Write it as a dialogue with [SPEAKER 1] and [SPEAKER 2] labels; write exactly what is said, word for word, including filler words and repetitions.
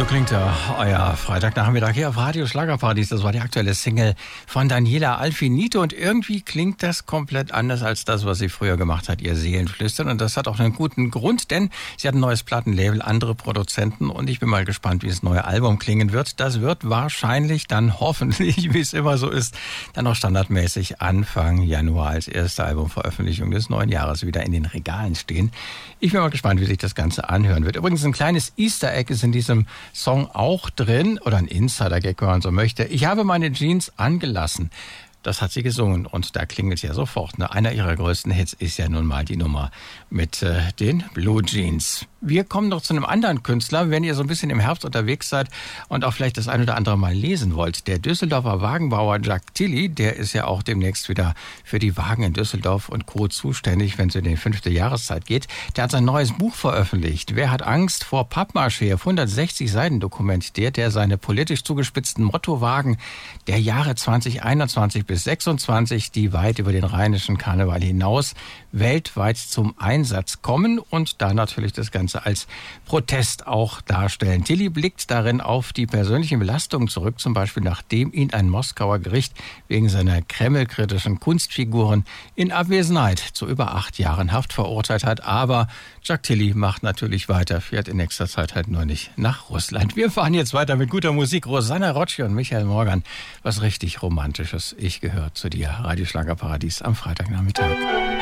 [SPEAKER 1] So klingt er, euer Freitagnachmittag hier auf Radio Schlagerparadies. Das war die aktuelle Single von Daniela Alfinito und irgendwie klingt das komplett anders als das, was sie früher gemacht hat, ihr Seelenflüstern. Und das hat auch einen guten Grund, denn sie hat ein neues Plattenlabel, andere Produzenten und ich bin mal gespannt, wie das neue Album klingen wird. Das wird wahrscheinlich dann hoffentlich, wie es immer so ist, dann auch standardmäßig Anfang Januar als erste Albumveröffentlichung des neuen Jahres wieder in den Regalen stehen. Ich bin mal gespannt, wie sich das Ganze anhören wird. Übrigens ein kleines Easter Egg ist in diesem Song auch drin, oder ein Insider-Gag, wenn man so möchte. Ich habe meine Jeans angelassen. Das hat sie gesungen und da klingelt ja sofort. Ne? Einer ihrer größten Hits ist ja nun mal die Nummer mit äh, den Blue Jeans. Wir kommen noch zu einem anderen Künstler, wenn ihr so ein bisschen im Herbst unterwegs seid und auch vielleicht das ein oder andere mal lesen wollt. Der Düsseldorfer Wagenbauer Jacques Tilly, der ist ja auch demnächst wieder für die Wagen in Düsseldorf und Co. zuständig, wenn es in die fünfte Jahreszeit geht. Der hat sein neues Buch veröffentlicht. Wer hat Angst vor Pappmaché? Auf hundertsechzig Seiten dokumentiert er seine politisch zugespitzten Mottowagen der Jahre zwanzig einundzwanzig bis sechsundzwanzig, die weit über den rheinischen Karneval hinaus weltweit zum Einsatz kommen und da natürlich das Ganze als Protest auch darstellen. Tilly blickt darin auf die persönlichen Belastungen zurück, zum Beispiel nachdem ihn ein Moskauer Gericht wegen seiner kremlkritischen Kunstfiguren in Abwesenheit zu über acht Jahren Haft verurteilt hat. Aber Jacques Tilly macht natürlich weiter, fährt in nächster Zeit halt nur nicht nach Russland. Wir fahren jetzt weiter mit guter Musik. Rosanna Rocci und Michael Morgan. Was richtig Romantisches. Ich gehöre zu dir. Radio Schlagerparadies am Freitagnachmittag.